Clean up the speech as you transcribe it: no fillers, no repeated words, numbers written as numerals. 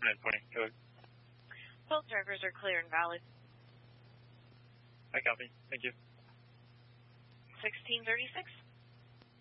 920. Go ahead. Both drivers are clear and valid. I copy. Thank you. 1636.